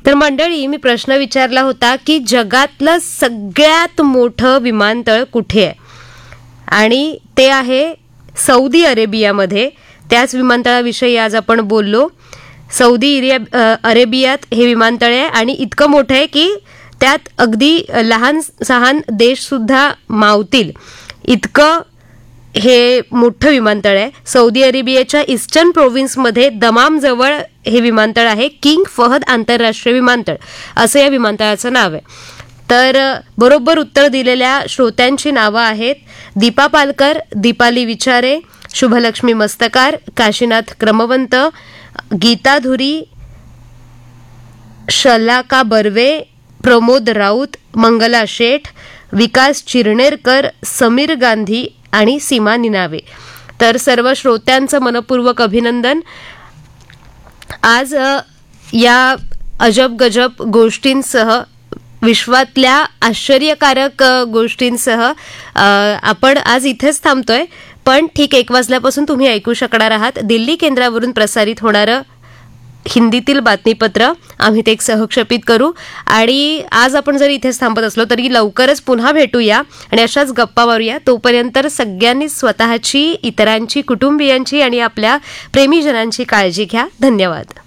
तर मंडळी, मी प्रश्न विचारला होता की जगातलं सगळ्यात मोठं विमानतळ कुठे आहे, आणि ते आहे सौदी अरेबियामध्ये. त्याच विमानतळाविषयी आज आपण बोललो. सौदी अरेबियात हे विमानतळ आहे आणि इतकं मोठं आहे की त्यात अगदी लहान सहान देशसुद्धा मावतील इतकं हे मोठं विमानतळ आहे. सौदी अरेबियाच्या ईस्टर्न प्रोव्हिन्समध्ये दमामजवळ हे विमानतळ आहे. किंग फहद आंतरराष्ट्रीय विमानतळ असं या विमानतळाचं नाव आहे. तर बरोबर उत्तर दिलेल्या श्रोत्यांची नावं आहेत: दीपा पालकर, दीपाली विचारे, शुभलक्ष्मी मस्तकार, काशीनाथ क्रमवंत, गीता धुरी, शलाका बर्वे, प्रमोद राऊत, मंगला शेठ, विकास चिरनेरकर, समीर गांधी आणि सीमा निनावे. तर सर्व श्रोत्यांचं मनपूर्वक अभिनंदन. आज या अजब गजब गोष्टींसह, विश्वातल्या आश्चर्यकारक गोष्टींसह आपण आज इथेच थांबतोय. पण ठीक 1 वाजल्यापासून तुम्ही ऐकू शकणार आहात दिल्ली केंद्रावरून प्रसारित होणारं हिंदीतील बातमीपत्र. आम्ही ते एक सहक्षेपित करू आणि आज आपण जर इथेच थांबत असलो तरी लवकरच पुन्हा भेटूया आणि अशाच गप्पा मारूया. तोपर्यंत सगळ्यांनी स्वतःची, इतरांची, कुटुंबियांची आणि आपल्या प्रेमीजनांची काळजी घ्या. धन्यवाद.